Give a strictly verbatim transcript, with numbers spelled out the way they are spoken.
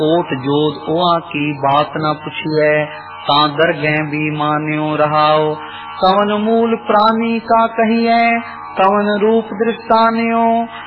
Coat जोत ओआ की बात न पुछिए, ता दरगह भी मान्यो रहाओ। कवन मूल प्राणी का कहिए, कवन रूप दृष्टान्यो,